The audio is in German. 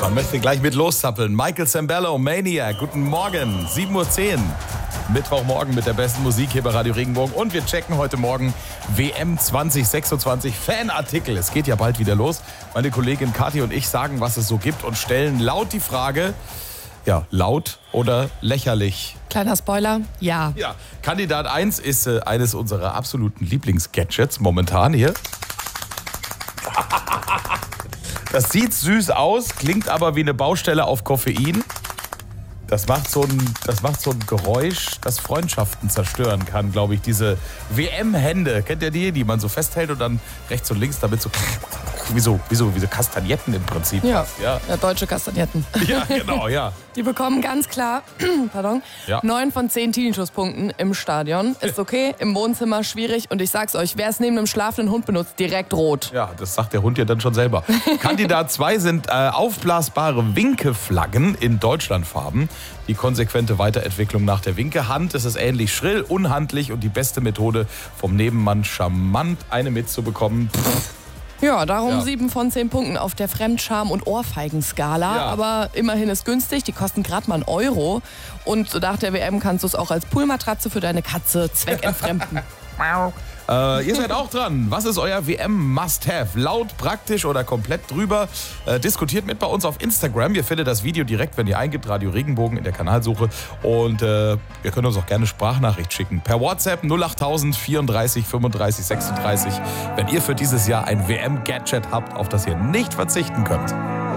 Man möchte gleich mit loszappeln. Michael Sembello, Maniac, guten Morgen, 7:10 Uhr. Mittwochmorgen mit der besten Musik hier bei Radio Regenbogen. Und wir checken heute Morgen WM 2026 Fanartikel. Es geht ja bald wieder los. Meine Kollegin Kathi und ich sagen, was es so gibt und stellen laut die Frage, ja, laut oder lächerlich? Kleiner Spoiler, ja. Ja, Kandidat 1 ist eines unserer absoluten Lieblingsgadgets momentan hier. Das sieht süß aus, klingt aber wie eine Baustelle auf Koffein. Das macht so ein Geräusch, das Freundschaften zerstören kann, glaube ich. Diese WM-Hände, kennt ihr die man so festhält und dann rechts und links damit so wie so Kastagnetten im Prinzip. Ja, deutsche Kastagnetten. Ja, genau, ja. Die bekommen ganz klar 9 von 10 Tinnitus-Punkten im Stadion. Ist okay, im Wohnzimmer schwierig. Und ich sag's euch, wer es neben einem schlafenden Hund benutzt, direkt rot. Ja, das sagt der Hund ja dann schon selber. Kandidat 2 sind aufblasbare Winkeflaggen in Deutschlandfarben. Die konsequente Weiterentwicklung nach der Winkehand. Es ist ähnlich schrill, unhandlich und die beste Methode, vom Nebenmann charmant eine mitzubekommen. Ja, darum 7 von 10 Punkten auf der Fremdscham- und Ohrfeigenskala. Ja. Aber immerhin ist günstig, die kosten gerade mal €1. Und nach der WM kannst du es auch als Poolmatratze für deine Katze zweckentfremden. Ihr seid auch dran. Was ist euer WM-Must-Have? Laut, praktisch oder komplett drüber? Diskutiert mit bei uns auf Instagram. Ihr findet das Video direkt, wenn ihr eingibt, Radio Regenbogen in der Kanalsuche. Und ihr könnt uns auch gerne Sprachnachricht schicken. Per WhatsApp 08000 34 35 36, wenn ihr für dieses Jahr ein WM-Gadget habt, auf das ihr nicht verzichten könnt.